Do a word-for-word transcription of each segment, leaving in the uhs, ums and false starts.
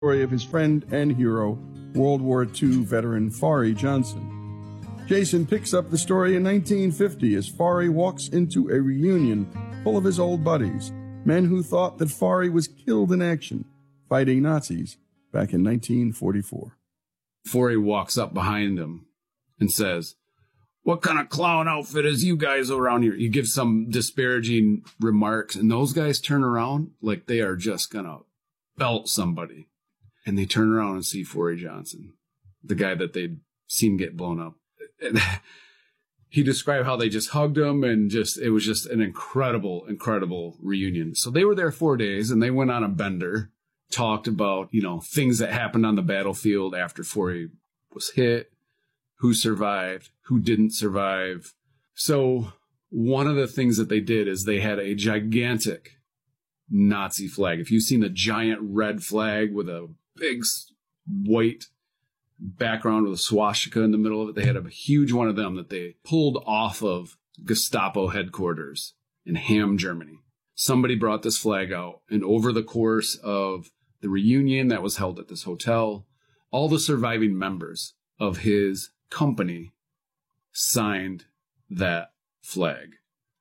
story of his friend and hero, World War Two veteran Faury Johnson. Jason picks up the story in nineteen fifty as Faury walks into a reunion full of his old buddies, men who thought that Faury was killed in action, fighting Nazis back in nineteen forty-four. Faury walks up behind him and says, "What kind of clown outfit is you guys around here?" He gives some disparaging remarks, and those guys turn around like they are just going to belt somebody. And they turn around and see Faury Johnson, the guy that they'd seen get blown up. And he described how they just hugged him, and just it was just an incredible, incredible reunion. So they were there four days, and they went on a bender, talked about, you know, things that happened on the battlefield after Faury was hit, who survived, who didn't survive. So one of the things that they did is they had a gigantic Nazi flag. If you've seen the giant red flag with a big white background with a swastika in the middle of it, they had a huge one of them that they pulled off of Gestapo headquarters in Hamm, Germany. Somebody brought this flag out, and over the course of the reunion that was held at this hotel, all the surviving members of his company signed that flag.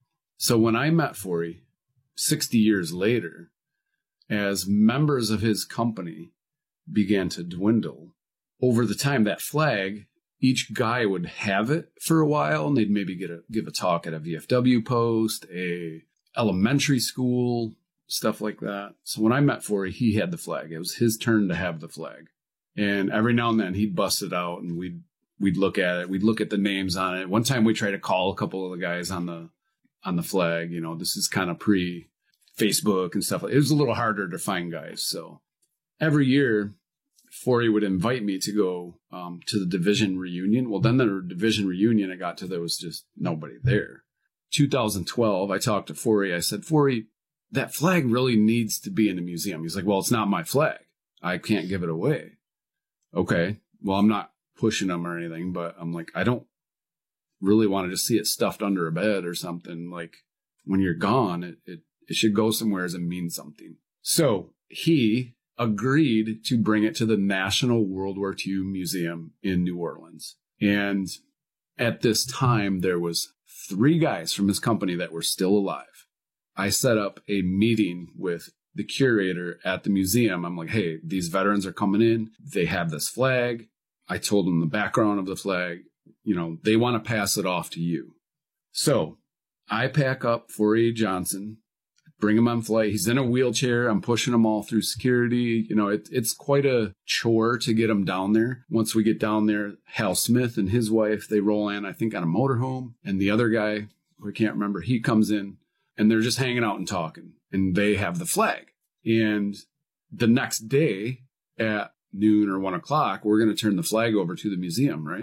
So when I met Faury sixty years later, as members of his company began to dwindle, over the time that flag, each guy would have it for a while, and they'd maybe get a, give a talk at a V F W post, a elementary school, stuff like that. So when I met Faury, he had the flag. It was his turn to have the flag. And every now and then he'd bust it out, and we'd we'd look at it. We'd look at the names on it. One time we tried to call a couple of the guys on the on the flag. You know, this is kind of pre-Facebook and stuff. It was a little harder to find guys. So every year, Faury would invite me to go um, to the division reunion. Well, then the division reunion I got to, there was just nobody there. two thousand twelve, I talked to Faury. I said, "Faury, that flag really needs to be in the museum." He's like, "Well, it's not my flag. I can't give it away." Okay, well, I'm not pushing them or anything, but I'm like, I don't really want to just see it stuffed under a bed or something. Like, when you're gone, it, it, it should go somewhere as it means something. So he agreed to bring it to the National World War Two Museum in New Orleans. And at this time, there was three guys from his company that were still alive. I set up a meeting with the curator at the museum. I'm like, "Hey, these veterans are coming in. They have this flag." I told them the background of the flag. You know, they want to pass it off to you. So I pack up Faury Johnson, bring him on flight. He's in a wheelchair. I'm pushing him all through security. You know, it, it's quite a chore to get him down there. Once we get down there, Hal Smith and his wife, they roll in, I think, on a motorhome. And the other guy, who I can't remember, he comes in, and they're just hanging out and talking. And they have the flag. And the next day at noon or one o'clock, we're going to turn the flag over to the museum, right?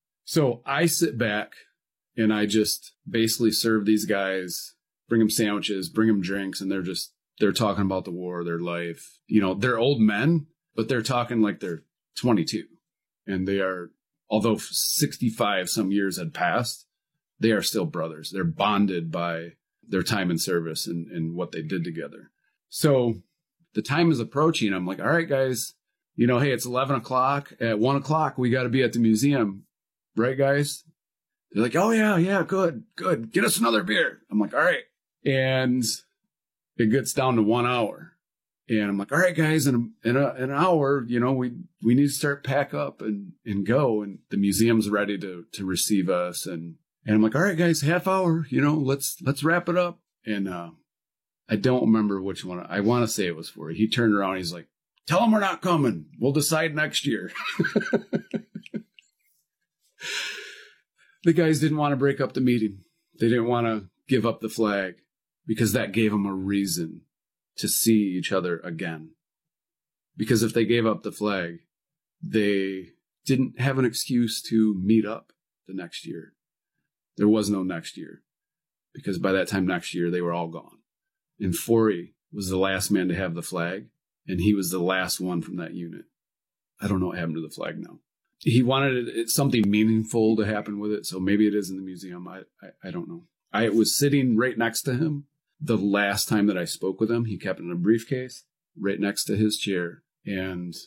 So I sit back and I just basically serve these guys, bring them sandwiches, bring them drinks, and they're just, they're talking about the war, their life. You know, they're old men, but they're talking like they're twenty-two. And they are, although sixty-five some years had passed, they are still brothers. They're bonded by their time in service and, and what they did together. So the time is approaching. I'm like, "All right, guys, you know, hey, it's eleven o'clock. At one o'clock, we got to be at the museum. Right, guys?" They're like, "Oh, yeah, yeah, good, good. Get us another beer." I'm like, "All right." And it gets down to one hour. And I'm like, "All right, guys, in, a, in, a, in an hour, you know, we, we need to start pack up and, and go. And the museum's ready to, to receive us. And, and I'm like, "All right, guys, half hour, you know, let's, let's wrap it up." And uh, I don't remember which one. I want to say it was for. He turned around. He's like, "Tell them we're not coming. We'll decide next year." The guys didn't want to break up the meeting. They didn't want to give up the flag because that gave them a reason to see each other again. Because if they gave up the flag, they didn't have an excuse to meet up the next year. There was no next year, because by that time next year, they were all gone. And Faury was the last man to have the flag, and he was the last one from that unit. I don't know what happened to the flag now. He wanted it, something meaningful to happen with it, so maybe it is in the museum. I, I, I don't know. I was sitting right next to him the last time that I spoke with him. He kept it in a briefcase right next to his chair, And